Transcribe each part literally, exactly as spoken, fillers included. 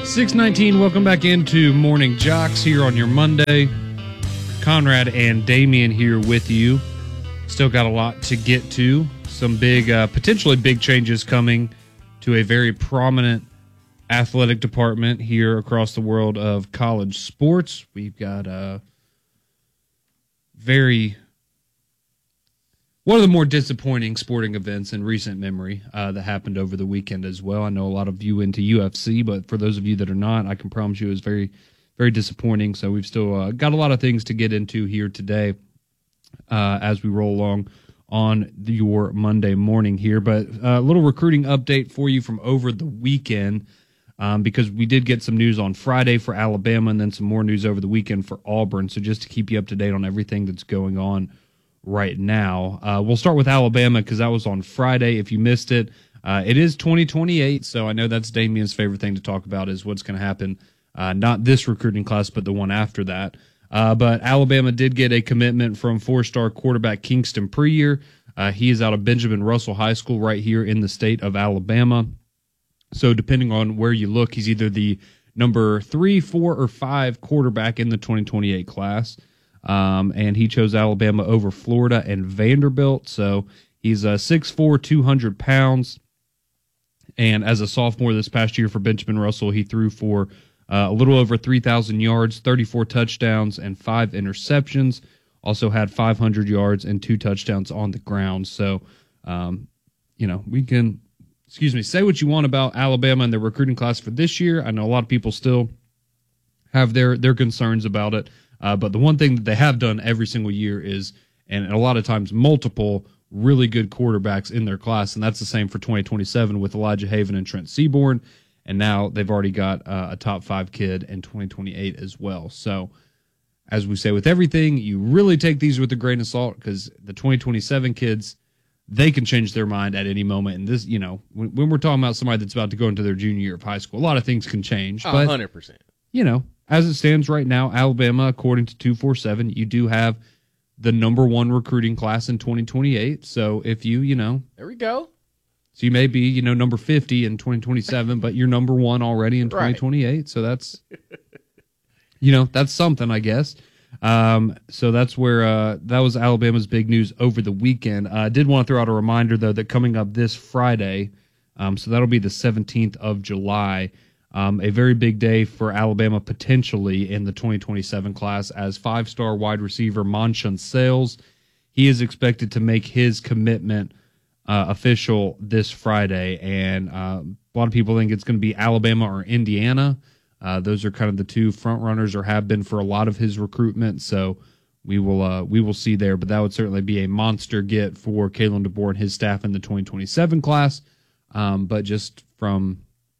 six nineteen, welcome back into Morning Jocks here on your Monday. Conrad and Damian here with you. Still got a lot to get to. Some big, uh, potentially big changes coming to a very prominent athletic department here across the world of college sports. We've got a very, one of the more disappointing sporting events in recent memory uh, that happened over the weekend as well. I know a lot of you into U F C, but for those of you that are not, I can promise you it was very, very disappointing. So we've still uh, got a lot of things to get into here today uh, as we roll along on your Monday morning here. But uh, a little recruiting update for you from over the weekend um, because we did get some news on Friday for Alabama and then some more news over the weekend for Auburn. So just to keep you up to date on everything that's going on right now. Uh, we'll start with Alabama because that was on Friday. If you missed it, uh, it is twenty twenty-eight, so I know that's Damian's favorite thing to talk about is what's going to happen, uh, not this recruiting class, but the one after that. Uh, but Alabama did get a commitment from four-star quarterback Kingston Preyer. Uh, he is out of Benjamin Russell High School right here in the state of Alabama. So depending on where you look, he's either the number three, four, or five quarterback in the twenty twenty-eight class. Um, and he chose Alabama over Florida and Vanderbilt. So he's uh, six foot four, two hundred pounds. And as a sophomore this past year for Benjamin Russell, he threw for uh, a little over three thousand yards, thirty-four touchdowns, and five interceptions. Also had five hundred yards and two touchdowns on the ground. So, um, you know, we can, excuse me, say what you want about Alabama and their recruiting class for this year. I know a lot of people still have their, their concerns about it. Uh, but the one thing that they have done every single year is, and a lot of times, multiple really good quarterbacks in their class, and that's the same for twenty twenty-seven with Elijah Haven and Trent Seaborn, and now they've already got uh, a top five kid in twenty twenty-eight as well. So, as we say with everything, you really take these with a grain of salt because the twenty twenty-seven kids, they can change their mind at any moment. And this, you know, when, when we're talking about somebody that's about to go into their junior year of high school, a lot of things can change. Oh, but, one hundred percent. You know, as it stands right now, Alabama, according to two forty-seven, you do have the number one recruiting class in twenty twenty-eight. So if you, you know. There we go. So you may be, you know, number fifty in twenty twenty-seven, but you're number one already in twenty twenty-eight. Right. So that's, you know, that's something, I guess. Um, so that's where uh, that was Alabama's big news over the weekend. I uh, did want to throw out a reminder, though, that coming up this Friday, um, so that'll be the seventeenth of July, Um, a very big day for Alabama potentially in the twenty twenty-seven class as five-star wide receiver Monshon Sales. He is expected to make his commitment uh, official this Friday, and uh, a lot of people think it's going to be Alabama or Indiana. Uh, those are kind of the two front runners, or have been for a lot of his recruitment. So we will uh, we will see there, but that would certainly be a monster get for Kalen DeBoer and his staff in the twenty twenty-seven class. Um, but just from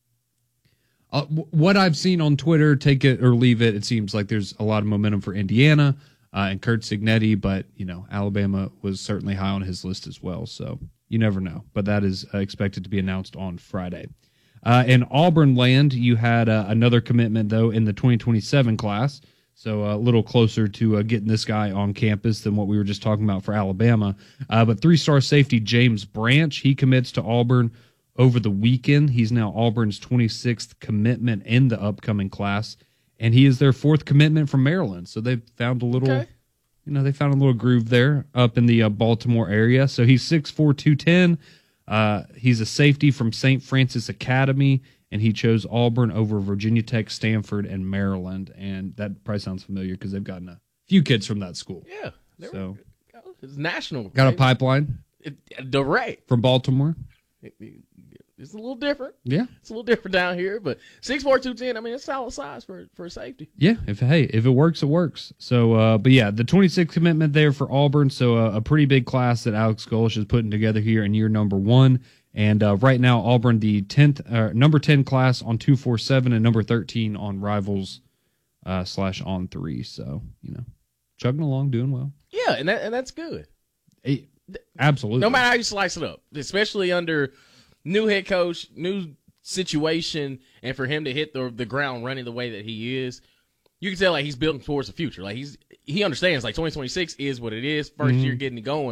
Uh, what I've seen on Twitter, take it or leave it, it seems like there's a lot of momentum for Indiana uh, and Kurt Signetti, but, you know, Alabama was certainly high on his list as well, so you never know. But that is uh, expected to be announced on Friday. Uh, in Auburn land, you had uh, another commitment, though, in the twenty twenty-seven class, so a little closer to uh, getting this guy on campus than what we were just talking about for Alabama. Uh, but three-star safety James Branch, he commits to Auburn over the weekend. He's now Auburn's twenty-sixth commitment in the upcoming class, and he is their fourth commitment from Maryland. So they've found a little, okay. you know, they found a little groove there up in the uh, Baltimore area. So he's six foot four, two ten. Uh, he's a safety from Saint Francis Academy, and he chose Auburn over Virginia Tech, Stanford, and Maryland. And that probably sounds familiar because they've gotten a few kids from that school. Yeah. So it's national. Got right? a pipeline. It, direct. From Baltimore. It, it, It's a little different. Yeah. It's a little different down here, but six four, two ten, I mean, it's solid size for for safety. Yeah, if hey, if it works, it works. So, uh, but yeah, the twenty-sixth commitment there for Auburn, so uh, a pretty big class that Alex Golish is putting together here in year number one. And uh, right now, Auburn, the tenth, uh, number ten class on two forty-seven and number thirteen on Rivals uh, slash on three. So, you know, chugging along, doing well. Yeah, and that and that's good. It, absolutely. No matter how you slice it up, especially under new head coach, new situation, and for him to hit the the ground running the way that he is, you can tell like he's building towards the future. Like he's he understands like twenty twenty-six is what it is, first mm-hmm. year getting it going.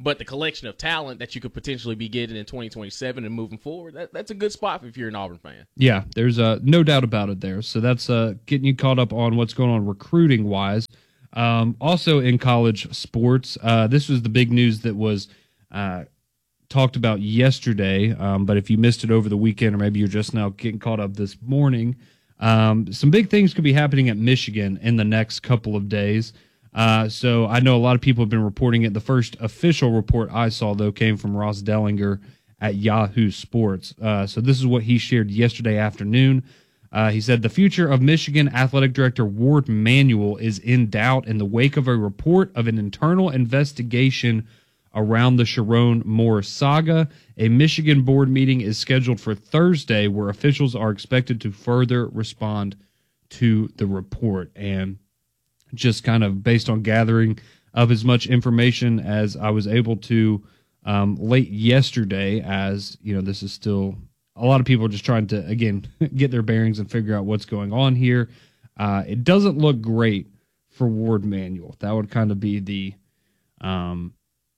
but the collection of talent that you could potentially be getting in twenty twenty-seven and moving forward, that, that's a good spot if you're an Auburn fan. Yeah, there's uh, no doubt about it there. So that's uh, getting you caught up on what's going on recruiting-wise. Um, also in college sports, uh, this was the big news that was uh, talked about yesterday, um, but if you missed it over the weekend or maybe you're just now getting caught up this morning, um, some big things could be happening at Michigan in the next couple of days. Uh, so I know a lot of people have been reporting it. The first official report I saw, though, came from Ross Dellinger at Yahoo Sports. Uh, so this is what he shared yesterday afternoon. Uh, he said, the future of Michigan Athletic Director Ward Manuel is in doubt in the wake of a report of an internal investigation around the Sharon Moore saga. A Michigan board meeting is scheduled for Thursday where officials are expected to further respond to the report. And just kind of based on gathering of as much information as I was able to um, late yesterday, as, you know, this is still a lot of people are just trying to, again, get their bearings and figure out what's going on here. Uh, it doesn't look great for Ward Manuel. That would kind of be the, um,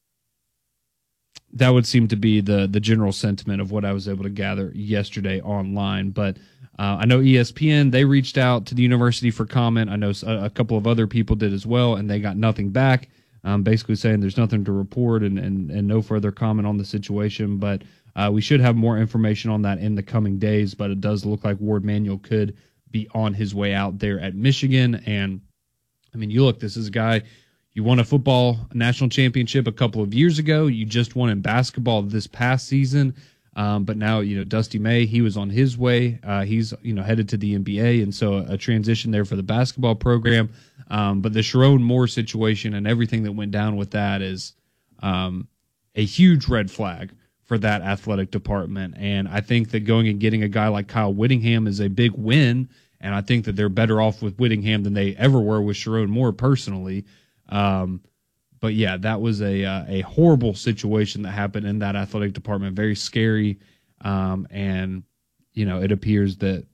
that would seem to be the the general sentiment of what I was able to gather yesterday online. But uh, I know E S P N, they reached out to the university for comment. I know a, a couple of other people did as well, and they got nothing back, um, basically saying there's nothing to report and, and, and no further comment on the situation. But uh, we should have more information on that in the coming days. But it does look like Ward Manuel could be on his way out there at Michigan. And, I mean, you look, this is a guy, you won a football national championship a couple of years ago. You just won in basketball this past season. Um, but now, you know, Dusty May, he was on his way. Uh, he's, you know, headed to the N B A. And so a, a transition there for the basketball program. Um, but the Sharon Moore situation and everything that went down with that is um, a huge red flag for that athletic department. And I think that going and getting a guy like Kyle Whittingham is a big win. And I think that they're better off with Whittingham than they ever were with Sharon Moore personally. Um, But yeah, that was a uh, a horrible situation that happened in that athletic department. Very scary, um, and you know it appears that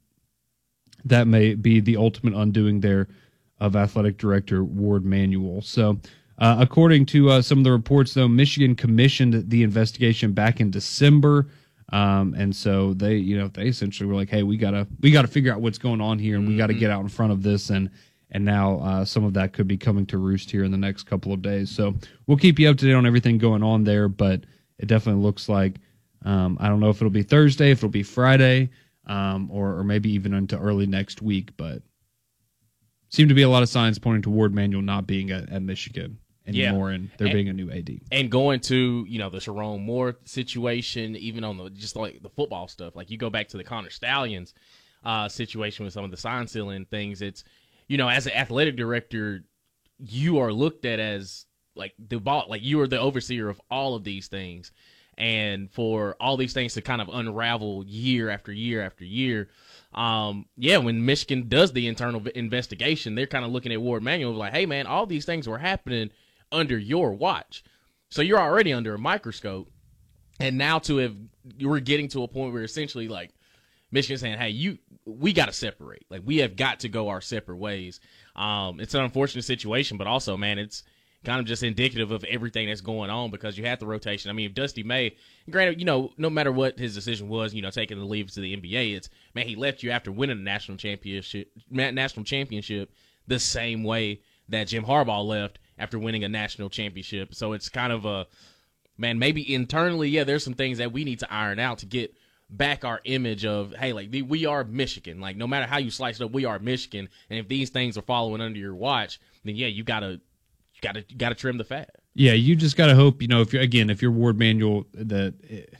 that may be the ultimate undoing there of athletic director Ward Manuel. So, uh, according to uh, some of the reports, though, Michigan commissioned the investigation back in December, um, and so they you know they essentially were like, hey, we gotta we gotta figure out what's going on here, and we got to get out in front of this and. And now uh, some of that could be coming to roost here in the next couple of days. So we'll keep you up to date on everything going on there, but it definitely looks like, um, I don't know if it'll be Thursday, if it'll be Friday, um, or, or maybe even into early next week, but seem to be a lot of signs pointing to Ward Manuel not being at, at Michigan anymore, yeah. and there and, being a new A D. And going to, you know, the Sharon Moore situation, even on the just like the football stuff, like you go back to the Connor Stallions uh, situation with some of the sign stealing things, it's, you know, as an athletic director, you are looked at as like the ball, like you are the overseer of all of these things. And for all these things to kind of unravel year after year after year, um, yeah, when Michigan does the internal investigation, they're kind of looking at Ward Manuel like, hey, man, all these things were happening under your watch. So you're already under a microscope. And now to have, we're getting to a point where essentially like Michigan's saying, hey, you, we got to separate. Like, we have got to go our separate ways. Um, it's an unfortunate situation, but also, man, it's kind of just indicative of everything that's going on because you have the rotation. I mean, if Dusty May, granted, you know, no matter what his decision was, you know, taking the leave to the N B A, it's, man, he left you after winning a national championship, national championship the same way that Jim Harbaugh left after winning a national championship. So it's kind of a, man, maybe internally, yeah, there's some things that we need to iron out to get back our image of, hey, like, we are Michigan. Like, no matter how you slice it up, we are Michigan. And if these things are following under your watch, then, yeah, you got to you gotta, you gotta trim the fat. Yeah, you just got to hope, you know, if you're, again, if you're Ward Manuel, that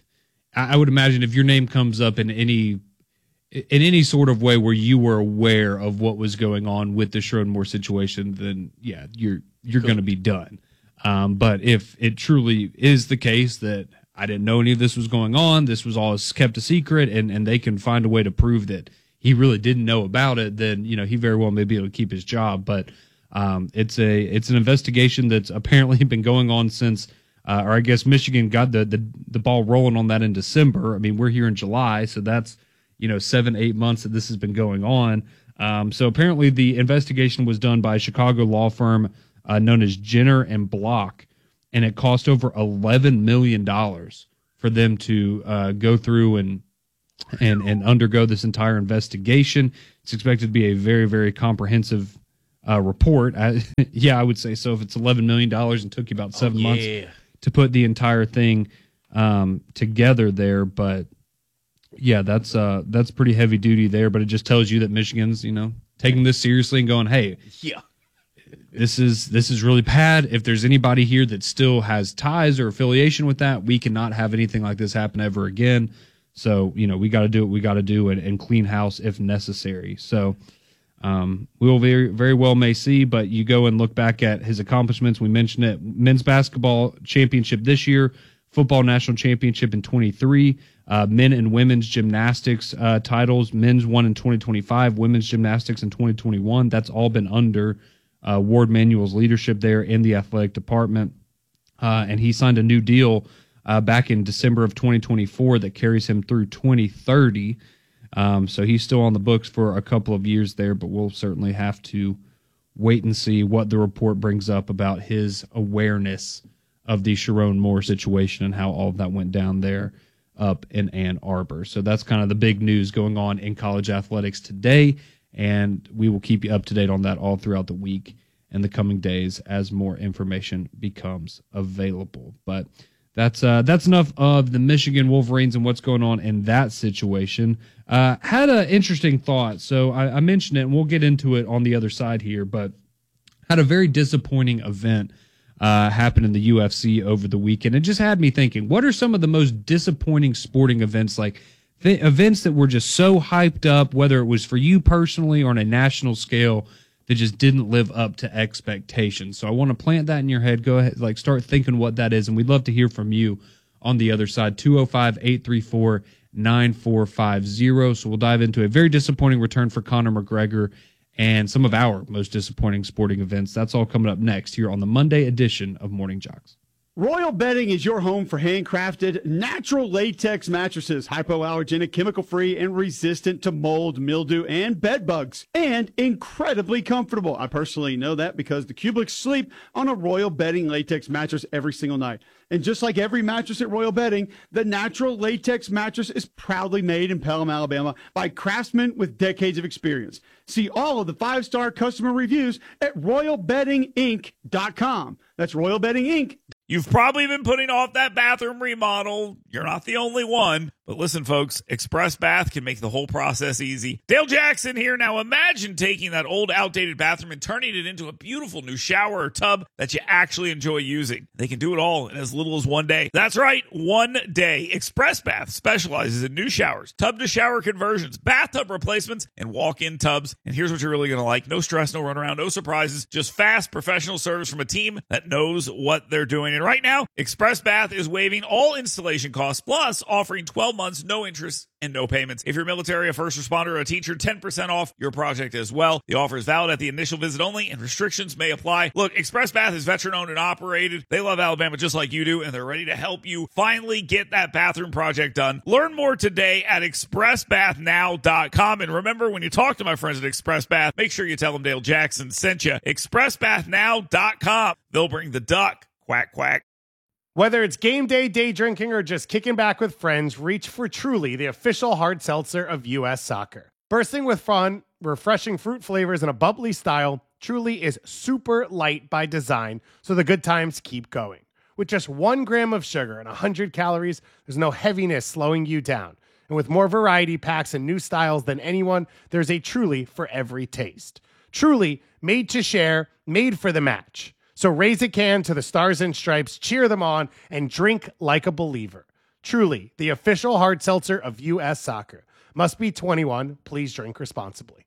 I would imagine if your name comes up in any in any sort of way where you were aware of what was going on with the Sharon Moore situation, then, yeah, you're you're going to be done. Um, but if it truly is the case that I didn't know any of this was going on, this was all kept a secret, and, and they can find a way to prove that he really didn't know about it, then, you know, he very well may be able to keep his job. But um, it's a it's an investigation that's apparently been going on since, uh, or I guess Michigan got the, the the ball rolling on that in December. I mean, we're here in July, so that's, you know, seven, eight months that this has been going on. Um, so apparently the investigation was done by a Chicago law firm uh, known as Jenner and Block. and it cost over eleven million dollars for them to uh, go through and and and undergo this entire investigation. It's expected to be a very, very comprehensive uh, report. I, yeah, I would say so. If it's eleven million dollars and took you about seven oh, yeah. months to put the entire thing um, together there, but yeah, that's uh, that's pretty heavy duty there. But it just tells you that Michigan's, you know, taking this seriously and going, hey, yeah, this is this is really bad. If there's anybody here that still has ties or affiliation with that, we cannot have anything like this happen ever again. So, you know, we got to do what we got to do and, and clean house if necessary. So um, we will very, very well may see, but you go and look back at his accomplishments. We mentioned it, men's basketball championship this year, football national championship in twenty-three, uh, men and women's gymnastics uh, titles, men's won in twenty twenty-five, women's gymnastics in twenty twenty-one. That's all been under uh, Ward Manuel's leadership there in the athletic department. Uh, and he signed a new deal Uh, back in December of twenty twenty-four that carries him through twenty thirty. Um, so he's still on the books for a couple of years there, but we'll certainly have to wait and see what the report brings up about his awareness of the Sharon Moore situation and how all of that went down there up in Ann Arbor. So that's kind of the big news going on in college athletics today, and we will keep you up to date on that all throughout the week and the coming days as more information becomes available. But That's uh, that's enough of the Michigan Wolverines and what's going on in that situation. Uh, had an interesting thought. So I, I mentioned it, and we'll get into it on the other side here, but had a very disappointing event uh, happen in the U F C over the weekend. It just had me thinking, what are some of the most disappointing sporting events, like th- events that were just so hyped up, whether it was for you personally or on a national scale, that just didn't live up to expectations. So I want to plant that in your head. Go ahead, like start thinking what that is, and we'd love to hear from you on the other side. two oh five, eight three four, nine four five zero. So we'll dive into a very disappointing return for Conor McGregor and some of our most disappointing sporting events. That's all coming up next here on the Monday edition of Morning Jocks. Royal Bedding is your home for handcrafted, natural latex mattresses, hypoallergenic, chemical-free, and resistant to mold, mildew, and bed bugs, and incredibly comfortable. I personally know that because the Cubics sleep on a Royal Bedding latex mattress every single night. And just like every mattress at Royal Bedding, the natural latex mattress is proudly made in Pelham, Alabama by craftsmen with decades of experience. See all of the five-star customer reviews at royal bedding inc dot com. That's royal bedding inc dot com. You've probably been putting off that bathroom remodel. You're not the only one. But listen, folks, Express Bath can make the whole process easy. Dale Jackson here. Now imagine taking that old, outdated bathroom and turning it into a beautiful new shower or tub that you actually enjoy using. They can do it all in as little as one day. That's right, one day. Express Bath specializes in new showers, tub-to-shower conversions, bathtub replacements, and walk-in tubs. And here's what you're really going to like. No stress, no runaround, no surprises. Just fast, professional service from a team that knows what they're doing. And right now, Express Bath is waiving all installation costs, plus offering twelve months, no interest, and no payments. If you're military, a first responder, or a teacher, ten percent off your project as well. The offer is valid at the initial visit only, and restrictions may apply. Look, Express Bath is veteran-owned and operated. They love Alabama just like you do, and they're ready to help you finally get that bathroom project done. Learn more today at express bath now dot com. And remember, when you talk to my friends at Express Bath, make sure you tell them Dale Jackson sent you. express bath now dot com. They'll bring the duck. Quack, quack. Whether it's game day, day drinking, or just kicking back with friends, reach for Truly, the official hard seltzer of U S Soccer. Bursting with fun, refreshing fruit flavors, and a bubbly style, Truly is super light by design, so the good times keep going. With just one gram of sugar and one hundred calories, there's no heaviness slowing you down. And with more variety packs and new styles than anyone, there's a Truly for every taste. Truly, made to share, made for the match. So raise a can to the Stars and Stripes, cheer them on, and drink like a believer. Truly, the official hard seltzer of U S Soccer. Must be twenty-one. Please drink responsibly.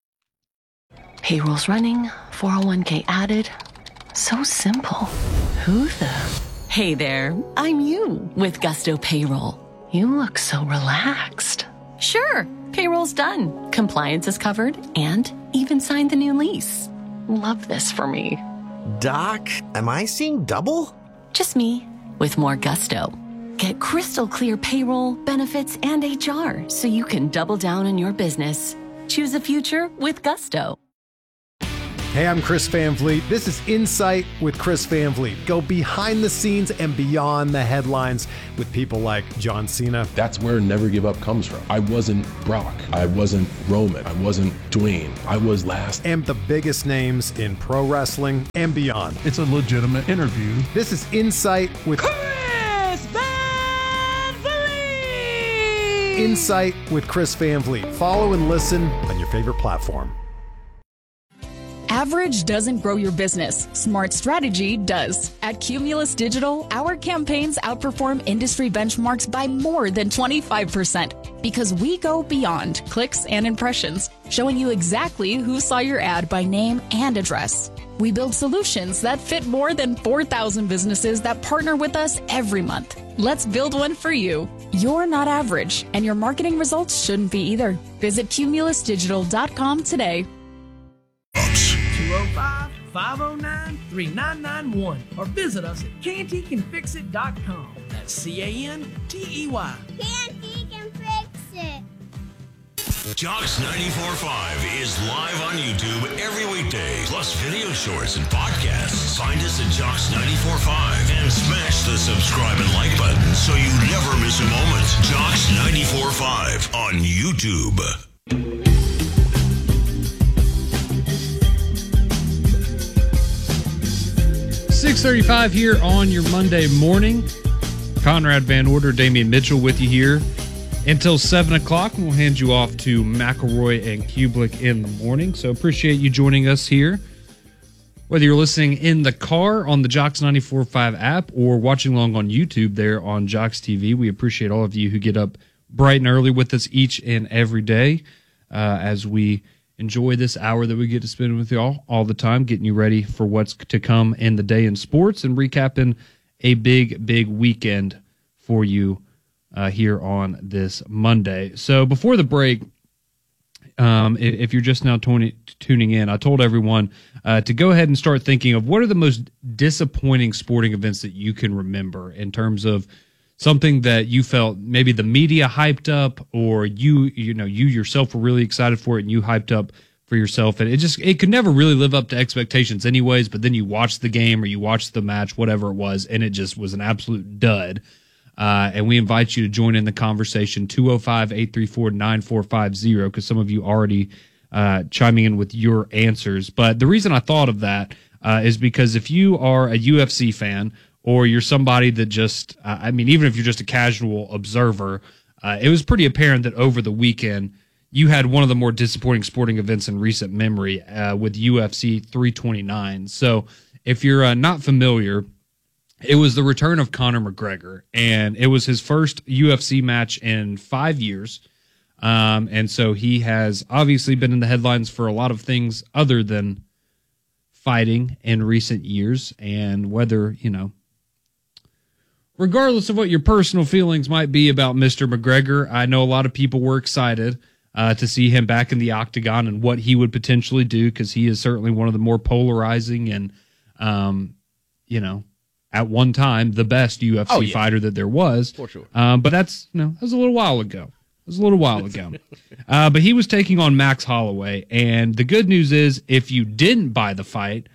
Payroll's running, four oh one k added. So simple. Who the? Hey there, I'm you with Gusto Payroll. You look so relaxed. Sure, payroll's done. Compliance is covered and even signed the new lease. Love this for me. Doc, am I seeing double? Just me, with more gusto. Get crystal clear payroll, benefits, and H R so you can double down on your business. Choose a future with Gusto. Hey, I'm Chris Van Vliet. This is Insight with Chris Van Vliet. Go behind the scenes and beyond the headlines with people like John Cena. That's where Never Give Up comes from. I wasn't Brock. I wasn't Roman. I wasn't Dwayne. I was last. And the biggest names in pro wrestling and beyond. It's a legitimate interview. This is Insight with Chris Van Vliet. Insight with Chris Van Vliet. Follow and listen on your favorite platform. Average doesn't grow your business. Smart strategy does. At Cumulus Digital, our campaigns outperform industry benchmarks by more than twenty-five percent because we go beyond clicks and impressions, showing you exactly who saw your ad by name and address. We build solutions that fit more than four thousand businesses that partner with us every month. Let's build one for you. You're not average, and your marketing results shouldn't be either. Visit cumulus digital dot com today. two oh five, five oh nine, three nine nine one or visit us at canty can fix it dot com. That's C A N T E Y. Canty can fix it. Jocks ninety-four point five is live on YouTube every weekday, plus video shorts and podcasts. Find us at Jocks ninety-four point five and smash the subscribe and like button so you never miss a moment. Jocks ninety-four point five on YouTube. six thirty-five here on your Monday morning. Conrad Van Order, Damian Mitchell with you here until seven o'clock. We'll hand you off to McElroy and Kublik in the morning. So appreciate you joining us here. Whether you're listening in the car on the Jocks ninety-four point five app or watching along on YouTube there on Jocks T V, we appreciate all of you who get up bright and early with us each and every day uh, as we enjoy this hour that we get to spend with y'all all the time, getting you ready for what's to come in the day in sports and recapping a big, big weekend for you uh, here on this Monday. So before the break, um, if, if you're just now tuning, tuning in, I told everyone uh, to go ahead and start thinking of what are the most disappointing sporting events that you can remember in terms of something that you felt maybe the media hyped up, or you, you know, you yourself were really excited for it and you hyped up for yourself. And it just, it could never really live up to expectations anyways, but then you watched the game or you watched the match, whatever it was, and it just was an absolute dud. Uh, and we invite you to join in the conversation, two oh five, eight three four, nine four five zero, because some of you already uh, chiming in with your answers. But the reason I thought of that uh, is because if you are a U F C fan, or you're somebody that just, uh, I mean, even if you're just a casual observer, uh, it was pretty apparent that over the weekend, you had one of the more disappointing sporting events in recent memory uh, with U F C three twenty-nine. So if you're uh, not familiar, it was the return of Conor McGregor, and it was his first U F C match in five years. Um, and so he has obviously been in the headlines for a lot of things other than fighting in recent years. And whether, you know, regardless of what your personal feelings might be about Mister McGregor, I know a lot of people were excited uh, to see him back in the octagon and what he would potentially do, because he is certainly one of the more polarizing and, um, you know, at one time, the best U F C oh, yeah. fighter that there was. For sure. Um, but that's, you know, that was a little while ago. It was a little while ago. uh, but he was taking on Max Holloway. And the good news is, if you didn't buy the fight,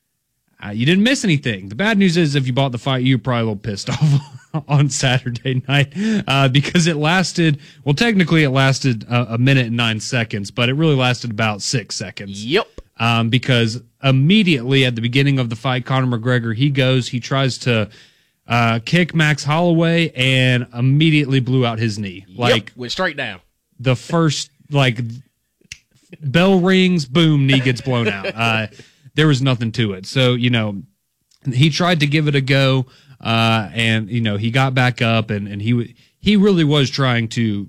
Uh, you didn't miss anything. The bad news is, if you bought the fight, you were probably a little pissed off on Saturday night uh, because it lasted, well, technically it lasted a, a minute and nine seconds, but it really lasted about six seconds. Yep. Um, because immediately at the beginning of the fight, Conor McGregor, he goes, he tries to uh, kick Max Holloway and immediately blew out his knee. Like, yep. Went straight down. The first, like, bell rings, boom, knee gets blown out. Uh, there was nothing to it. So, you know, he tried to give it a go, uh, and, you know, he got back up, and, and he he really was trying to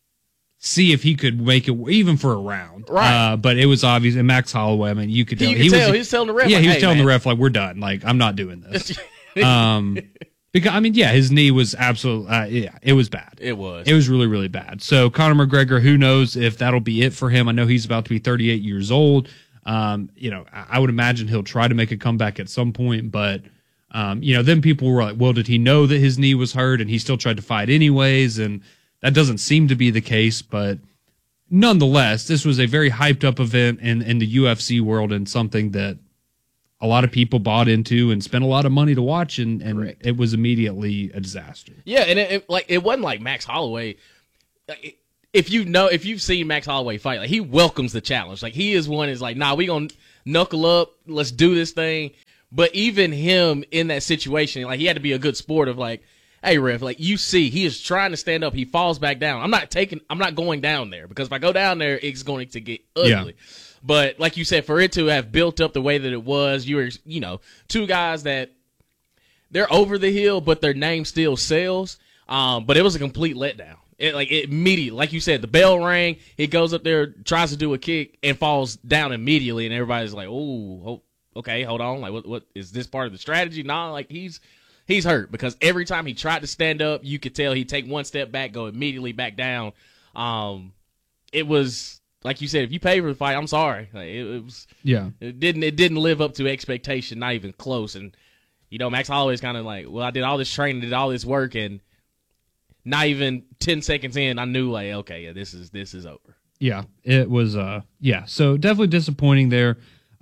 see if he could make it even for a round. Right. Uh, but it was obvious. And Max Holloway, I mean, you could tell. You could he tell. was, he was telling the ref. Yeah, like, he was hey, telling man. the ref, like, we're done. Like, I'm not doing this. um, because, I mean, yeah, his knee was absolutely, uh, yeah, it was bad. It was. It was really, really bad. So Conor McGregor, who knows if that'll be it for him. I know he's about to be thirty-eight years old. Um, you know, I would imagine he'll try to make a comeback at some point, but, um, you know, then people were like, well, did he know that his knee was hurt and he still tried to fight anyways? And that doesn't seem to be the case, but nonetheless, this was a very hyped up event in, in the U F C world and something that a lot of people bought into and spent a lot of money to watch, and, and it was immediately a disaster. Yeah, and it, it like it wasn't like Max Holloway. Like, if you know, if you've seen Max Holloway fight, like he welcomes the challenge. Like he is one is like, nah, we gonna knuckle up, let's do this thing. But even him in that situation, like he had to be a good sport of like, hey, ref, like you see, he is trying to stand up, he falls back down. I'm not taking, I'm not going down there because if I go down there, it's going to get ugly. Yeah. But like you said, for it to have built up the way that it was, you were, you know, two guys that they're over the hill, but their name still sells. Um, but it was a complete letdown. It, like it immediately, like you said, the bell rang. He goes up there, tries to do a kick, and falls down immediately. And everybody's like, "Oh, okay, hold on. Like, what? What is this part of the strategy?" Nah, like he's he's hurt because every time he tried to stand up, you could tell he'd take one step back, go immediately back down. Um, it was like you said, if you pay for the fight, I'm sorry. Like, it, it was yeah. It didn't it didn't live up to expectation, not even close. And you know, Max Holloway's kind of like, well, I did all this training, did all this work, and not even ten seconds in, I knew like, okay, yeah, this is this is over. Yeah, it was. Uh, yeah, so definitely disappointing there.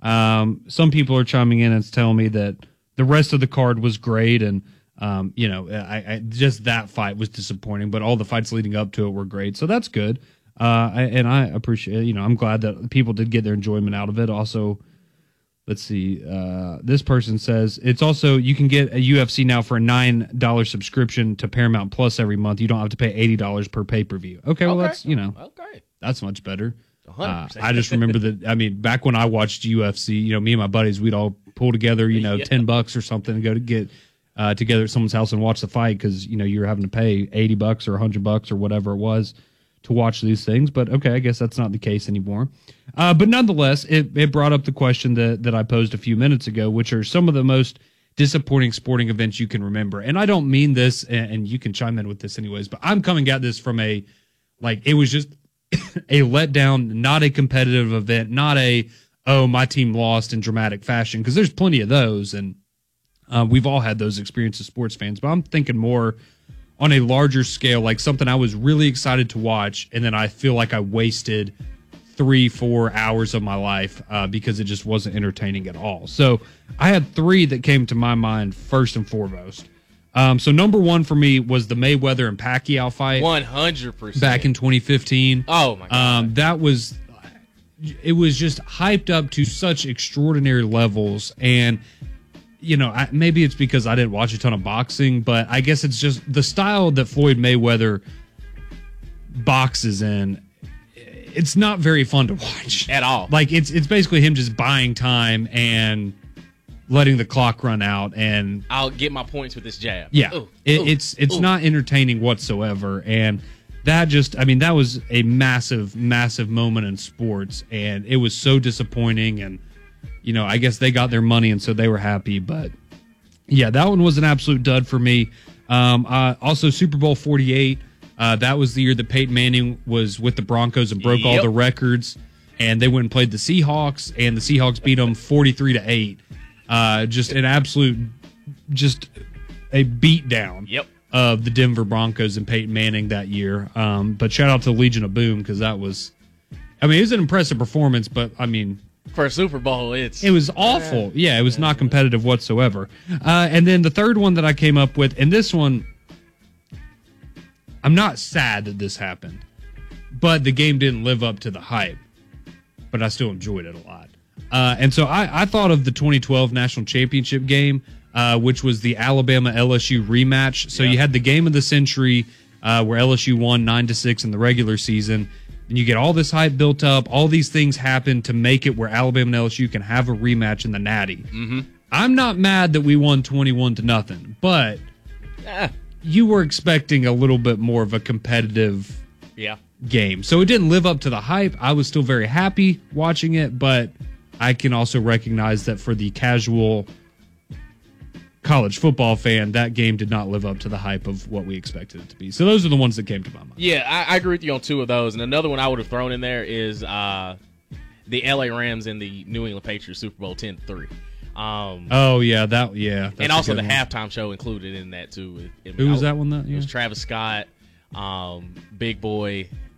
Um, some people are chiming in and telling me that the rest of the card was great, and um, you know, I, I just that fight was disappointing, but all the fights leading up to it were great, so that's good. Uh, I, and I appreciate, you know, I'm glad that people did get their enjoyment out of it. Also, let's see. Uh, this person says it's also you can get a U F C now for a nine dollar subscription to Paramount Plus every month. You don't have to pay eighty dollars per pay per view. Okay, well okay. that's you know okay. that's much better. Uh, one hundred percent. I just remember that. I mean, back when I watched U F C, you know, me and my buddies, we'd all pull together, you know, Yeah. ten bucks or something to go to get uh, together at someone's house and watch the fight because you know you were having to pay eighty bucks or a hundred bucks or whatever it was to watch these things. But okay, I guess that's not the case anymore. Uh, but nonetheless, it, it brought up the question that, that I posed a few minutes ago, which are some of the most disappointing sporting events you can remember. And I don't mean this, and, and you can chime in with this anyways, but I'm coming at this from a, like, it was just a letdown, not a competitive event, not a, oh, my team lost in dramatic fashion, because there's plenty of those, and uh, we've all had those experiences as sports fans. But I'm thinking more on a larger scale, like something I was really excited to watch, and then I feel like I wasted three, four hours of my life uh, because it just wasn't entertaining at all. So I had three that came to my mind first and foremost. Um, so number one for me was the Mayweather and Pacquiao fight. one hundred percent. Back in twenty fifteen. Oh, my God. Um, that was, it was just hyped up to such extraordinary levels, and you know, I, maybe it's because I didn't watch a ton of boxing, but I guess it's just the style that Floyd Mayweather boxes in. It's not very fun to watch at all. Like it's it's basically him just buying time and letting the clock run out, and I'll get my points with this jab. Yeah, Ooh, it, ooh, it's it's ooh. not entertaining whatsoever, and that just I mean that was a massive massive moment in sports, and it was so disappointing. And you know, I guess they got their money, and so they were happy. But yeah, that one was an absolute dud for me. Um, uh, also, Super Bowl forty-eight. Uh, that was the year that Peyton Manning was with the Broncos and broke all Yep. the records, and they went and played the Seahawks, and the Seahawks beat them forty-three to eight. Uh, just an absolute, just a beatdown Yep. of the Denver Broncos and Peyton Manning that year. Um, but shout out to the Legion of Boom, because that was, I mean, it was an impressive performance, but I mean, For a Super Bowl, it's it was awful. Yeah, it was not competitive whatsoever. Uh, and then the third one that I came up with, and this one, I'm not sad that this happened, but the game didn't live up to the hype, but I still enjoyed it a lot. Uh, and so I, I thought of the twenty twelve National Championship game, uh, which was the Alabama L S U rematch. So Yeah. you had the game of the century uh, where L S U won nine to six in the regular season. And you get all this hype built up. All these things happen to make it where Alabama and L S U can have a rematch in the Natty. Mm-hmm. I'm not mad that we won twenty-one to nothing, but Ah, you were expecting a little bit more of a competitive yeah. game. So it didn't live up to the hype. I was still very happy watching it, but I can also recognize that for the casual college football fan, that game did not live up to the hype of what we expected it to be. So those are the ones that came to my mind. Yeah, I, I agree with you on two of those. And another one I would have thrown in there is uh, the L A Rams and the New England Patriots Super Bowl ten three. Um, Oh, yeah, that, yeah. that's and a also good the one. halftime show included in that, too. It- it- Who was I- that one? That It year? was Travis Scott, um, Big Boy,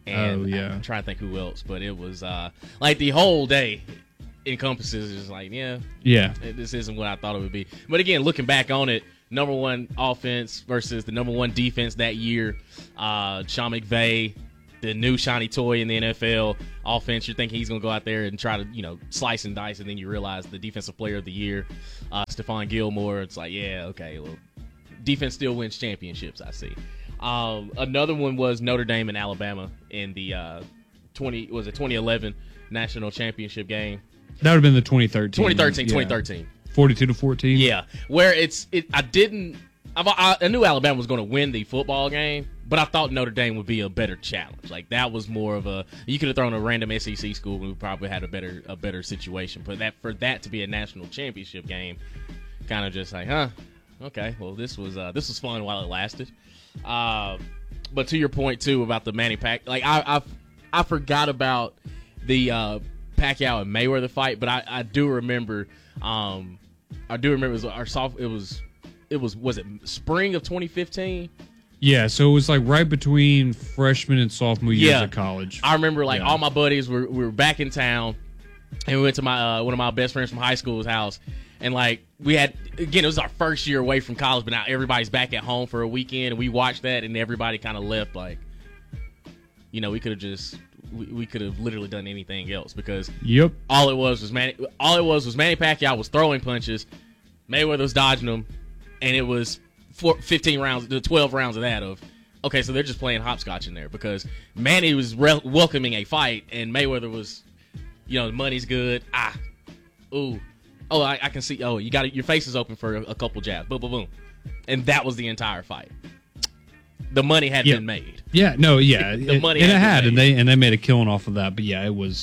And oh, yeah. I'm trying to think who else, but it was uh, like the whole day encompasses just like, yeah, yeah, this isn't what I thought it would be. But again, looking back on it, number one offense versus the number one defense that year, uh, Sean McVay, the new shiny toy in the N F L offense. You're thinking he's going to go out there and try to, you know, slice and dice, and then you realize the defensive player of the year, uh, Stephon Gilmore. It's like, yeah, okay, well, defense still wins championships, I see. Um, another one was Notre Dame and Alabama in the uh, twenty was it twenty eleven national championship game. That would have been the twenty thirteen. twenty thirteen, yeah. twenty thirteen. forty-two to fourteen. Yeah, where it's it. I didn't. I, I knew Alabama was going to win the football game, but I thought Notre Dame would be a better challenge. Like that was more of a. You could have thrown a random S E C school and we probably had a better a better situation. But that for that to be a national championship game, kind of just like, huh, okay, well this was uh, this was fun while it lasted. Uh, but to your point too about the Manny Pac, like I I, I forgot about the uh, Pacquiao and Mayweather fight, but I, I do remember. Um, I do remember it was our soft. It was it was was it spring of twenty fifteen? Yeah, so it was like right between freshman and sophomore years Yeah. of college. I remember like Yeah. all my buddies were we were back in town, and we went to my uh, one of my best friends from high school's house. And, like, we had, again, it was our first year away from college, but now everybody's back at home for a weekend. And we watched that, and everybody kind of left, like, you know, we could have just, we, we could have literally done anything else because Yep. all it was was Manny, all it was was Manny Pacquiao was throwing punches, Mayweather was dodging them, and it was four, fifteen rounds, the twelve rounds of that of, okay, so they're just playing hopscotch in there because Manny was re- welcoming a fight, and Mayweather was, you know, the money's good, ah, ooh. Oh, I, I can see. Oh, you got it. Your face is open for a, a couple jabs. Boom, boom, boom, and that was the entire fight. The money had Yeah. been made. Yeah, no, yeah, The it- money and had it been had, made. and they and they made a killing off of that. But yeah, it was.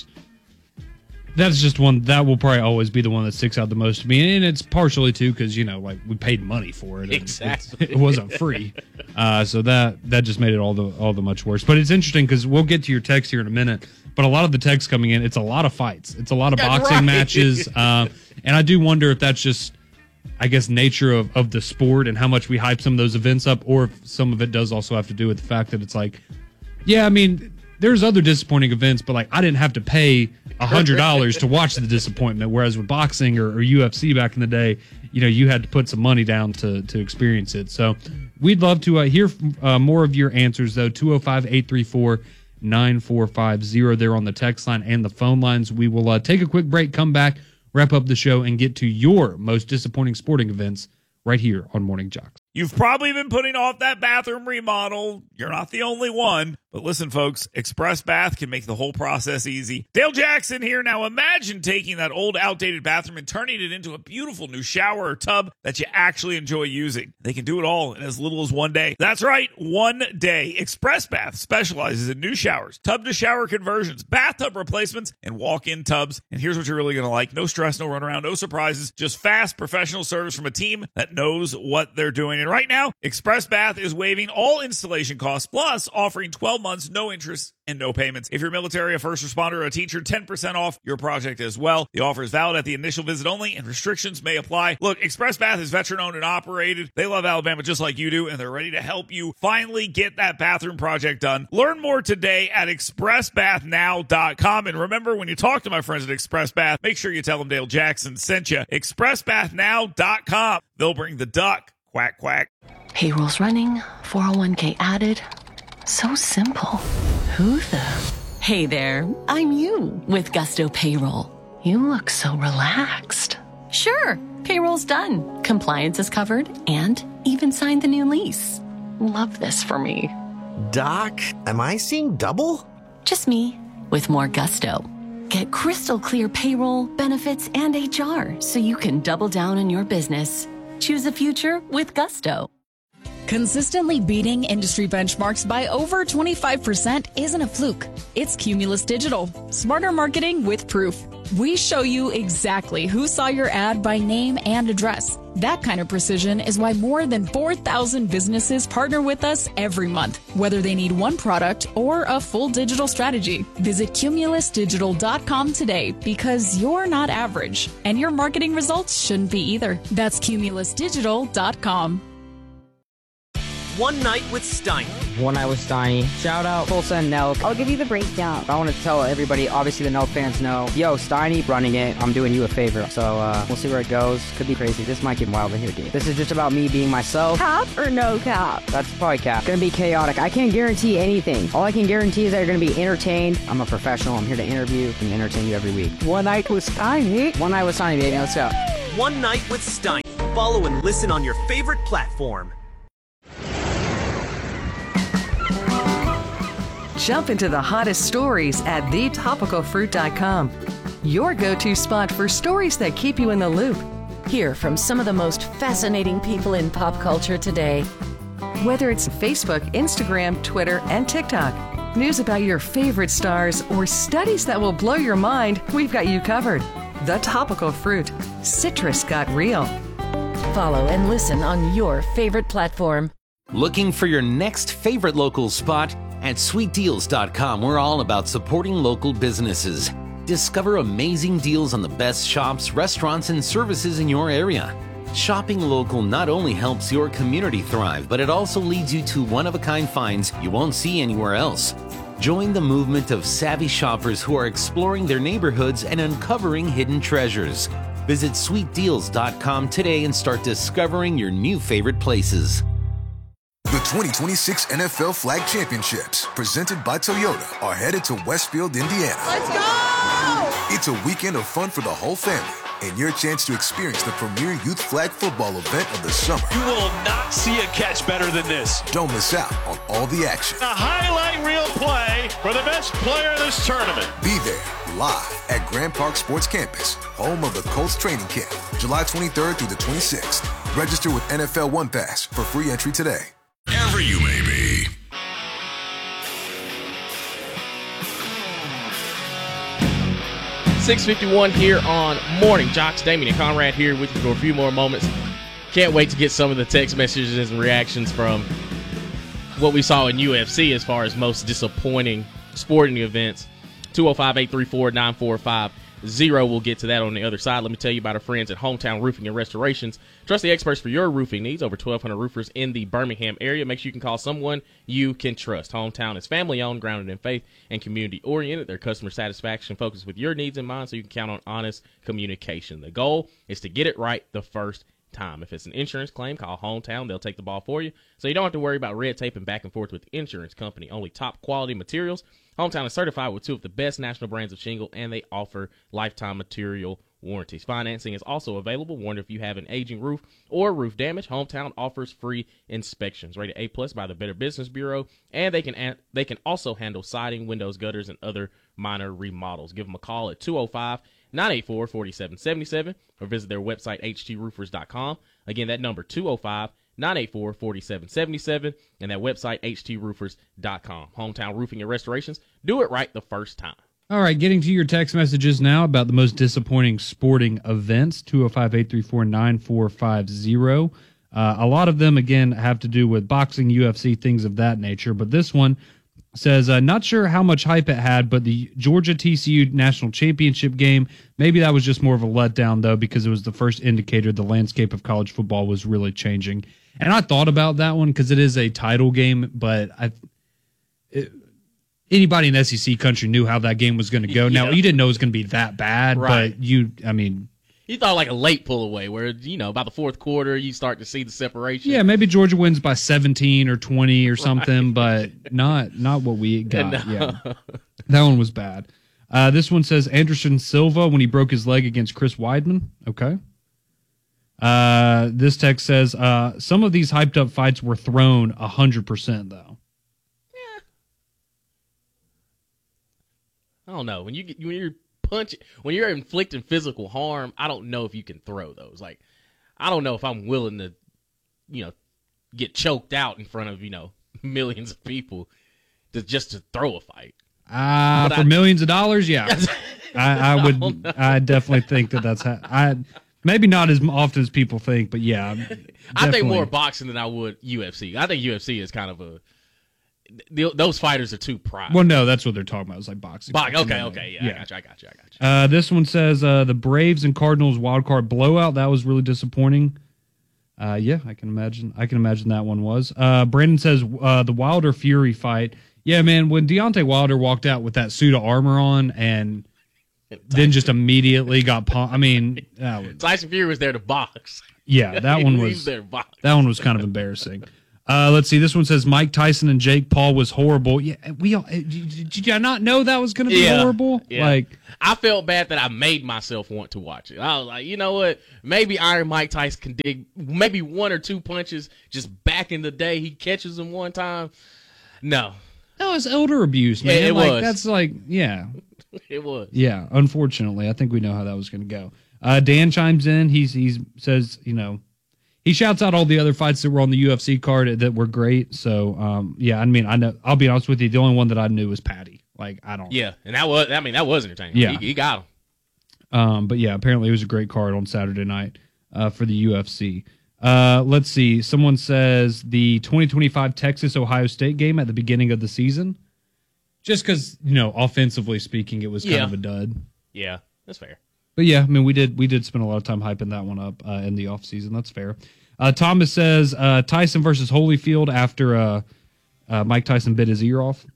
That's just one that will probably always be the one that sticks out the most to me, and it's partially too because you know, like we paid money for it. and Exactly. it's- it wasn't free, uh, so that that just made it all the all the much worse. But it's interesting because we'll get to your text here in a minute. But a lot of the text coming in, it's a lot of fights. It's a lot of That's boxing right. matches, uh, and I do wonder if that's just. I guess nature of, of the sport and how much we hype some of those events up, or if some of it does also have to do with the fact that it's like, yeah, I mean, there's other disappointing events, but like I didn't have to pay a hundred dollars to watch the disappointment. Whereas with boxing or, or U F C back in the day, you know, you had to put some money down to to experience it. So we'd love to uh, hear uh, more of your answers though. two oh five, eight three four, nine four five zero there on the text line and the phone lines. We will uh, take a quick break, come back, wrap up the show, and get to your most disappointing sporting events right here on Morning Jocks. You've probably been putting off that bathroom remodel. You're not the only one. But listen, folks, Express Bath can make the whole process easy. Dale Jackson here. Now imagine taking that old outdated bathroom and turning it into a beautiful new shower or tub that you actually enjoy using. They can do it all in as little as one day. That's right, one day. Express Bath specializes in new showers, tub-to-shower conversions, bathtub replacements, and walk-in tubs. And here's what you're really going to like. No stress, no runaround, no surprises, just fast professional service from a team that knows what they're doing. And right now, Express Bath is waiving all installation costs, plus offering twelve months, no interest, and no payments. If you're military, a first responder, or a teacher, ten percent off your project as well. The offer is valid at the initial visit only, and restrictions may apply. Look, Express Bath is veteran-owned and operated. They love Alabama just like you do, and they're ready to help you finally get that bathroom project done. Learn more today at express bath now dot com. And remember, when you talk to my friends at Express Bath, make sure you tell them Dale Jackson sent you. express bath now dot com. They'll bring the duck. Quack, quack. Payroll's running, four oh one k added. So simple. Who the? Hey there, I'm you with Gusto Payroll. You look so relaxed. Sure, payroll's done. Compliance is covered and even signed the new lease. Love this for me. Doc, am I seeing double? Just me with more gusto. Get crystal clear payroll, benefits, and H R so you can double down on your business. Choose a future with Gusto. Consistently beating industry benchmarks by over twenty-five percent isn't a fluke. It's Cumulus Digital. Smarter marketing with proof. We show you exactly who saw your ad by name and address. That kind of precision is why more than four thousand businesses partner with us every month, whether they need one product or a full digital strategy. Visit cumulus digital dot com today because you're not average, and your marketing results shouldn't be either. That's cumulus digital dot com. One Night with Steiny. One Night with Steiny. Shout out Tulsa and Nelk. I'll give you the breakdown. I want to tell everybody, obviously the Nelk fans know, yo, Steiny running it. I'm doing you a favor. So uh, we'll see where it goes. Could be crazy. This might get wild in here, dude. This is just about me being myself. Cap or no cap? That's probably cap. Gonna be chaotic. I can't guarantee anything. All I can guarantee is that you're gonna be entertained. I'm a professional. I'm here to interview and entertain you every week. One Night with Steiny. One Night with Steiny, baby. Let's go. One Night with Steiny. Follow and listen on your favorite platform. Jump into the hottest stories at the topical fruit dot com. Your go-to spot for stories that keep you in the loop. Hear from some of the most fascinating people in pop culture today. Whether it's Facebook, Instagram, Twitter, and TikTok, news about your favorite stars, or studies that will blow your mind, we've got you covered. The Topical Fruit. Citrus got real. Follow and listen on your favorite platform. Looking for your next favorite local spot? At sweet deals dot com, we're all about supporting local businesses. Discover amazing deals on the best shops, restaurants, and services in your area. Shopping local not only helps your community thrive, but it also leads you to one-of-a-kind finds you won't see anywhere else. Join the movement of savvy shoppers who are exploring their neighborhoods and uncovering hidden treasures. Visit sweet deals dot com today and start discovering your new favorite places. The twenty twenty-six N F L Flag Championships, presented by Toyota, are headed to Westfield, Indiana. Let's go! It's a weekend of fun for the whole family and your chance to experience the premier youth flag football event of the summer. You will not see a catch better than this. Don't miss out on all the action. A highlight reel play for the best player in this tournament. Be there live at Grand Park Sports Campus, home of the Colts training camp, July twenty-third through the twenty-sixth. Register with N F L One Pass for free entry today. Wherever you may be. six fifty-one here on Morning Jocks. Damien and Conrad here with you for a few more moments. Can't wait to get some of the text messages and reactions from what we saw in U F C as far as most disappointing sporting events. two oh five, eight three four, nine four five zero. We'll get to that on the other side. Let me tell you about our friends at Hometown Roofing and Restorations. Trust the experts for your roofing needs. Over twelve hundred roofers in the Birmingham area. Make sure you can call someone you can trust. Hometown is family-owned, grounded in faith, and community-oriented. Their customer satisfaction focused with your needs in mind so you can count on honest communication. The goal is to get it right the first time. If it's an insurance claim, call Hometown. They'll take the ball for you, so you don't have to worry about red tape and back and forth with the insurance company. Only top-quality materials. Hometown is certified with two of the best national brands of shingle, and they offer lifetime material warranties. Financing is also available. Warned if you have an aging roof or roof damage, Hometown offers free inspections. Rated A plus by the Better Business Bureau, and they can they can also handle siding, windows, gutters, and other minor remodels. Give them a call at two oh five, nine eight four, four seven seven seven or visit their website h t roofers dot com. Again, that number two oh five, nine eight four, four seven seven seven and that website h t roofers dot com. Hometown Roofing and Restorations. Do it right the first time. All right, getting to your text messages now about the most disappointing sporting events, two oh five, eight three four, nine four five zero. Uh, a lot of them, again, have to do with boxing, U F C, things of that nature. But this one says, uh, not sure how much hype it had, but the Georgia T C U National Championship game, maybe that was just more of a letdown, though, because it was the first indicator the landscape of college football was really changing. And I thought about that one because it is a title game, but I... It, anybody in S E C country knew how that game was going to go. Now, yeah. You didn't know it was going to be that bad, right. But you, I mean... You thought like a late pull away where, you know, by the fourth quarter, you start to see the separation. Yeah, maybe Georgia wins by seventeen or twenty or something, right. But not not what we got. No. Yeah, that one was bad. Uh, this one says Anderson Silva when he broke his leg against Chris Weidman. Okay. Uh, this text says, uh, some of these hyped up fights were thrown one hundred percent, though. I don't know. When you get, when you're punching, when you're inflicting physical harm, I don't know if you can throw those. Like, I don't know if I'm willing to, you know, get choked out in front of, you know, millions of people to just to throw a fight. Uh, for I, millions of dollars, yeah. I, I would, I, I definitely think that that's, ha- I maybe not as often as people think, but yeah. Definitely. I think more boxing than I would U F C. I think U F C is kind of a, The, those fighters are too prime. Well, no, that's what they're talking about. It's like boxing. Bo- okay, okay, yeah, yeah, I got you, I got you, I got you. Uh, this one says uh, the Braves and Cardinals wild card blowout. That was really disappointing. Uh, yeah, I can imagine. I can imagine that one was. Uh, Brandon says uh, the Wilder Fury fight. Yeah, man, when Deontay Wilder walked out with that suit of armor on and then just immediately got pumped. I mean, that was, Tyson Fury was there to box. Yeah, that one was there to box. That one was kind of embarrassing. Uh, let's see. This one says Mike Tyson and Jake Paul was horrible. Yeah, we all, did, did you not know that was going to be yeah, horrible? Yeah. Like, I felt bad that I made myself want to watch it. I was like, you know what? Maybe Iron Mike Tyson can dig maybe one or two punches. Just back in the day, he catches them one time. No, that was elder abuse, man. Yeah, it like, was. That's like, yeah, it was. Yeah, unfortunately, I think we know how that was going to go. Uh, Dan chimes in. He's he's says, you know. He shouts out all the other fights that were on the U F C card that were great. So, um, yeah, I mean, I know. I'll be honest with you. The only one that I knew was Patty. Like, I don't. Yeah, and that was. I mean, that was entertaining. Yeah, he, he got him. Um, but yeah, apparently it was a great card on Saturday night uh, for the U F C. Uh, let's see. Someone says the twenty twenty-five Texas Ohio State game at the beginning of the season, just because you know, offensively speaking, it was kind yeah. of a dud. Yeah, that's fair. But yeah, I mean, we did we did spend a lot of time hyping that one up uh, in the offseason. That's fair. Uh, Thomas says uh, Tyson versus Holyfield after uh, uh, Mike Tyson bit his ear off.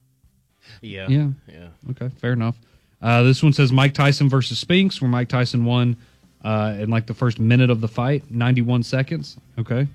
Yeah. Yeah. Yeah. Okay, fair enough. Uh, this one says Mike Tyson versus Spinks, where Mike Tyson won uh, in like the first minute of the fight, ninety-one seconds. Okay.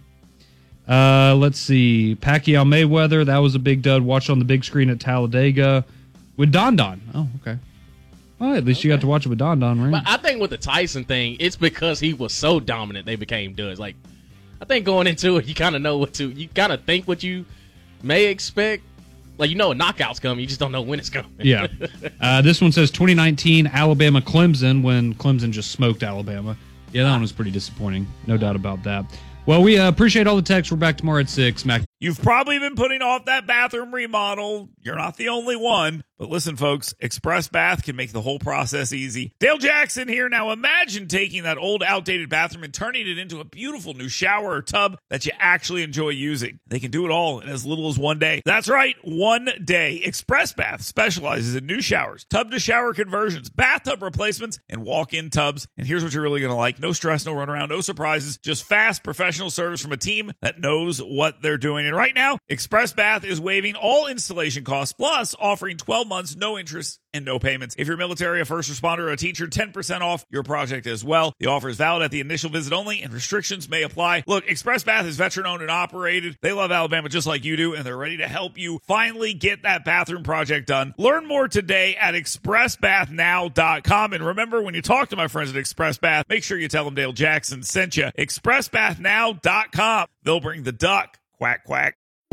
Uh, let's see. Pacquiao Mayweather, that was a big dud. Watched on the big screen at Talladega with Don Don. Oh, okay. Well, at least okay. you got to watch it with Don Don, right? But I think with the Tyson thing, it's because he was so dominant they became duds. Like, I think going into it, you kind of know what to, you kind of think what you may expect. Like, you know a knockout's coming, you just don't know when it's coming. Yeah. Uh, this one says twenty nineteen Alabama Clemson, when Clemson just smoked Alabama. Yeah, that one was pretty disappointing. No doubt about that. Well, we uh, appreciate all the texts. We're back tomorrow at six. Mac. You've probably been putting off that bathroom remodel. You're not the only one. But listen, folks, Express Bath can make the whole process easy. Dale Jackson here. Now imagine taking that old, outdated bathroom and turning it into a beautiful new shower or tub that you actually enjoy using. They can do it all in as little as one day. That's right, one day. Express Bath specializes in new showers, tub-to-shower conversions, bathtub replacements, and walk-in tubs. And here's what you're really going to like. No stress, no runaround, no surprises, just fast, professional service from a team that knows what they're doing. And right now, Express Bath is waiving all installation costs, plus offering twelve months, no interest, and no payments. If you're military, a first responder, or a teacher, ten percent off your project as well. The offer is valid at the initial visit only, and restrictions may apply. Look, Express Bath is veteran-owned and operated. They love Alabama just like you do, and they're ready to help you finally get that bathroom project done. Learn more today at express bath now dot com. And remember, when you talk to my friends at Express Bath, make sure you tell them Dale Jackson sent you. express bath now dot com. They'll bring the duck. Quack, quack.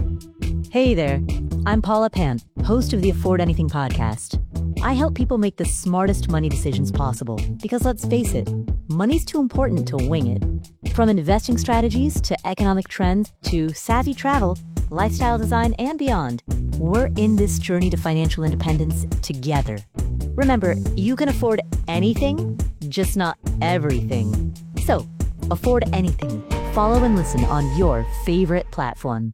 Hey there. I'm Paula Pant, host of the Afford Anything podcast. I help people make the smartest money decisions possible because, let's face it, money's too important to wing it. From investing strategies to economic trends to savvy travel, lifestyle design, and beyond, we're in this journey to financial independence together. Remember, you can afford anything, just not everything. So, afford anything. Follow and listen on your favorite platform.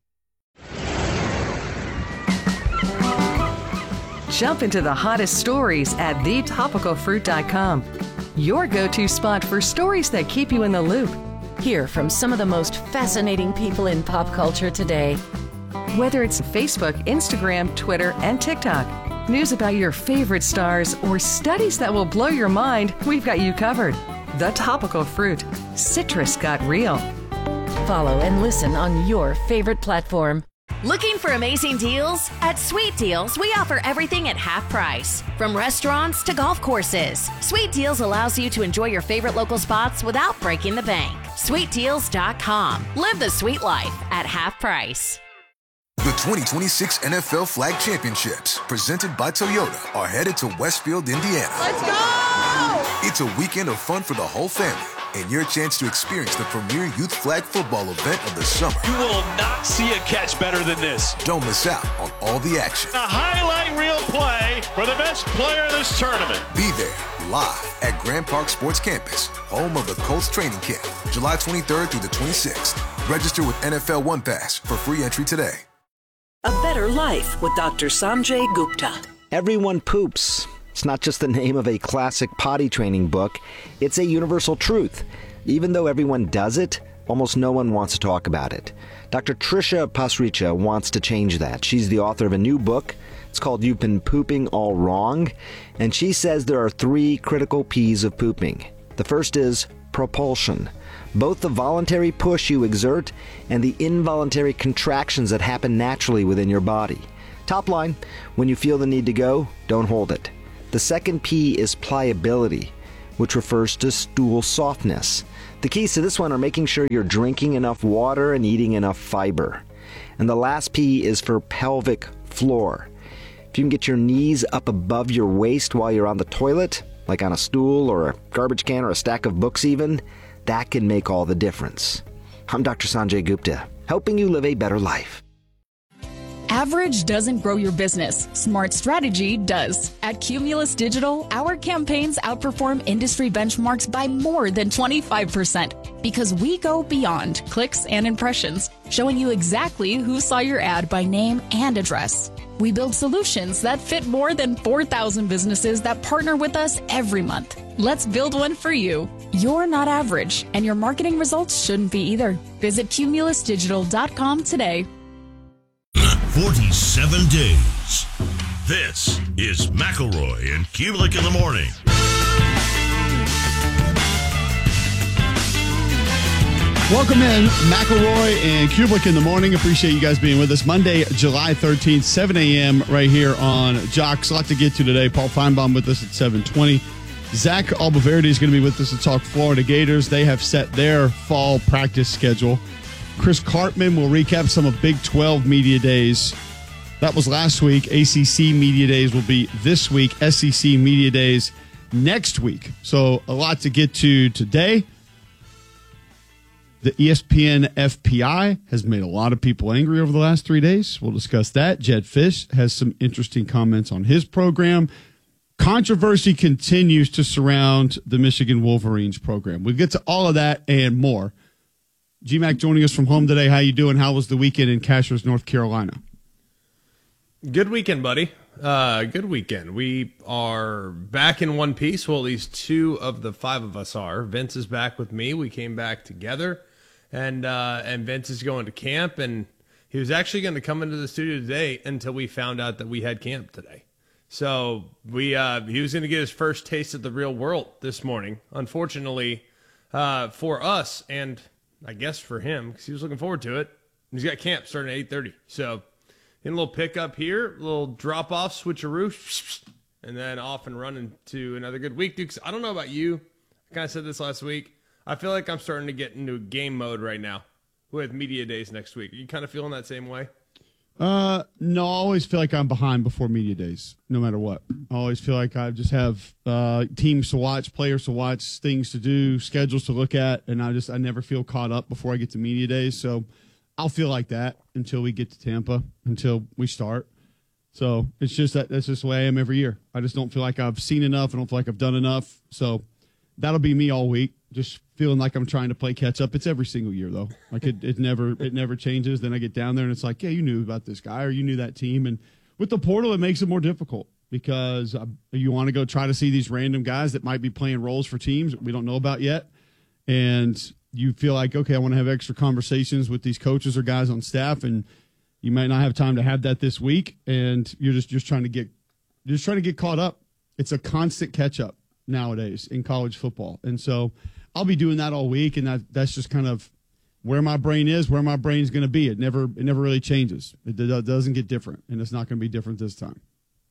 Jump into the hottest stories at the topical fruit dot com. Your go-to spot for stories that keep you in the loop. Hear from some of the most fascinating people in pop culture today. Whether it's Facebook, Instagram, Twitter, and TikTok, news about your favorite stars, or studies that will blow your mind, we've got you covered. The Topical Fruit. Citrus got real. Follow and listen on your favorite platform. Looking for amazing deals? At Sweet Deals, we offer everything at half price. From restaurants to golf courses, Sweet Deals allows you to enjoy your favorite local spots without breaking the bank. sweet deals dot com. Live the sweet life at half price. The twenty twenty-six N F L Flag Championships, presented by Toyota, are headed to Westfield, Indiana. Let's go! It's a weekend of fun for the whole family, and your chance to experience the premier youth flag football event of the summer. You will not see a catch better than this. Don't miss out on all the action. A highlight reel play for the best player in this tournament. Be there, live at Grand Park Sports Campus, home of the Colts training camp, July twenty-third through the twenty-sixth. Register with N F L One Pass for free entry today. A Better Life with Doctor Sanjay Gupta. Everyone poops. It's not just the name of a classic potty training book. It's a universal truth. Even though everyone does it, almost no one wants to talk about it. Doctor Tricia Pasricha wants to change that. She's the author of a new book. It's called You've Been Pooping All Wrong, and she says there are three critical P's of pooping. The first is propulsion, both the voluntary push you exert and the involuntary contractions that happen naturally within your body. Top line, when you feel the need to go, don't hold it. The second P is pliability, which refers to stool softness. The keys to this one are making sure you're drinking enough water and eating enough fiber. And the last P is for pelvic floor. If you can get your knees up above your waist while you're on the toilet, like on a stool or a garbage can or a stack of books even, that can make all the difference. I'm Doctor Sanjay Gupta, helping you live a better life. Average doesn't grow your business. Smart strategy does. At Cumulus Digital, our campaigns outperform industry benchmarks by more than twenty-five percent because we go beyond clicks and impressions, showing you exactly who saw your ad by name and address. We build solutions that fit more than four thousand businesses that partner with us every month. Let's build one for you. You're not average, and your marketing results shouldn't be either. Visit cumulus digital dot com today. forty-seven days. This is McElroy and Kubelik in the morning. Welcome in, McElroy and Kubelik in the morning. Appreciate you guys being with us. Monday, July thirteenth, seven a.m. right here on Jocks. A lot to get to today. Paul Feinbaum with us at seven twenty. Zach Albaverdi is going to be with us to talk Florida Gators. They have set their fall practice schedule. Chris Karpman will recap some of Big twelve Media Days. That was last week. A C C Media Days will be this week. S E C Media Days next week. So a lot to get to today. The E S P N F P I has made a lot of people angry over the last three days. We'll discuss that. Jedd Fisch has some interesting comments on his program. Controversy continues to surround the Michigan Wolverines program. We'll get to all of that and more. G Mac joining us from home today. How you doing? How was the weekend in Cashiers, North Carolina? Good weekend, buddy. Uh, good weekend. We are back in one piece. Well, at least two of the five of us are. Vince is back with me. We came back together, and uh, and Vince is going to camp, and he was actually going to come into the studio today until we found out that we had camp today. So we uh, he was going to get his first taste of the real world this morning. Unfortunately, uh, for us and I guess for him, because he was looking forward to it. He's got camp starting at eight thirty. So, in a little pickup here, a little drop-off, switcheroo, and then off and running to another good week. Dude, 'cause I don't know about you. I kind of said this last week. I feel like I'm starting to get into game mode right now with Media Days next week. Are you kind of feeling that same way? Uh, no, I always feel like I'm behind before Media Days, no matter what. I always feel like I just have uh, teams to watch, players to watch, things to do, schedules to look at, and I just I never feel caught up before I get to Media Days. So I'll feel like that until we get to Tampa, until we start. So it's just that that's just the way I am every year. I just don't feel like I've seen enough. I don't feel like I've done enough. So that'll be me all week, just feeling like I'm trying to play catch up. It's every single year though. Like it, it never, it never changes. Then I get down there and it's like, yeah, you knew about this guy or you knew that team. And with the portal, it makes it more difficult because uh, you want to go try to see these random guys that might be playing roles for teams that we don't know about yet. And you feel like, okay, I want to have extra conversations with these coaches or guys on staff. And you might not have time to have that this week. And you're just, just trying to get, you're just trying to get caught up. It's a constant catch up nowadays in college football. And so I'll be doing that all week, and that that's just kind of where my brain is, where my brain's going to be. It never it never really changes. It, it doesn't get different, and it's not going to be different this time.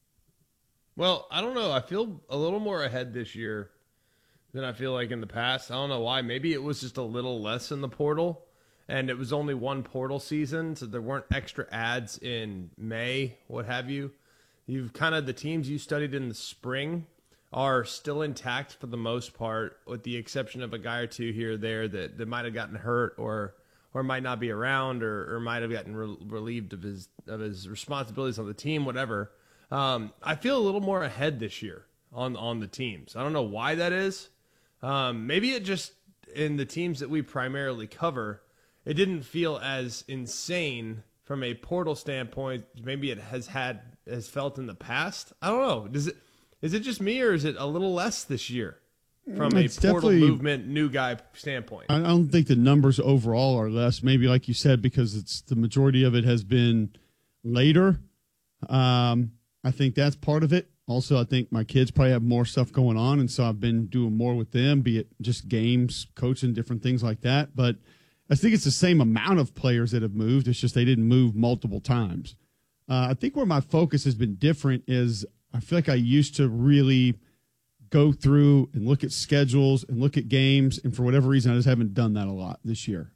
Well, I don't know. I feel a little more ahead this year than I feel like in the past. I don't know why. Maybe it was just a little less in the portal, and it was only one portal season, so there weren't extra ads in May, what have you. You've kind of, the teams you studied in the spring are still intact for the most part, with the exception of a guy or two here or there that, that might have gotten hurt or or might not be around or, or might have gotten re- relieved of his of his responsibilities on the team, whatever. Um, I feel a little more ahead this year on, on the teams. I don't know why that is. Um, maybe it just, in the teams that we primarily cover, it didn't feel as insane from a portal standpoint. Maybe it has had has felt in the past. I don't know. Does it? Is it just me, or is it a little less this year? from It's a portal definitely- movement, new guy standpoint. I I don't think the numbers overall are less. Maybe like you said, because it's the majority of it has been later. Um, I think that's part of it. Also, I think my kids probably have more stuff going on, and so I've been doing more with them, be it just games, coaching, different things like that. But I think it's the same amount of players that have moved. It's just they didn't move multiple times. Uh, I think where my focus has been different is I feel like I used to really go through and look at schedules and look at games, and for whatever reason, I just haven't done that a lot this year.